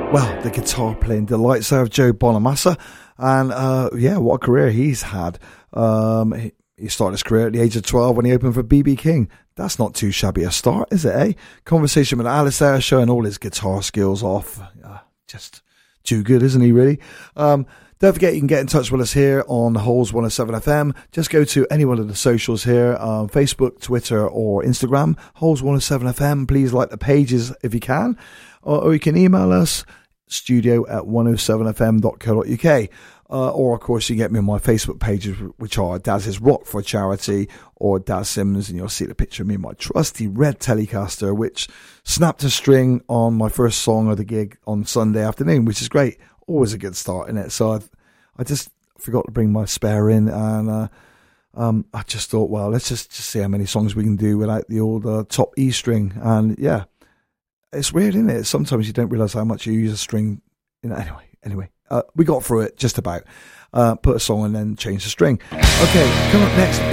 Well, the guitar playing delights of Joe Bonamassa, and what a career he's had. He started his career at the age of 12 when he opened for B.B. King. That's not too shabby a start, is it, eh? Conversation with Alice there, showing all his guitar skills off. Just too good, isn't he, really? Don't forget, you can get in touch with us here on Holes 107 FM. Just go to any one of the socials here, Facebook, Twitter, or Instagram, Holes 107 FM. Please like the pages if you can. Or you can email us, studio@107fm.co.uk. Or, of course, you get me on my Facebook pages, which are Daz's Rock for Charity or Daz Simmons, and you'll see the picture of me in my trusty red Telecaster, which snapped a string on my first song of the gig on Sunday afternoon, which is great. Always a good start in it. So I just forgot to bring my spare in, and I just thought, well, let's just see how many songs we can do without the old top E string. And yeah, it's weird, isn't it? Sometimes you don't realise how much you use a string. Anyway, we got through it just about. Put a song and then change the string. Okay, coming up next.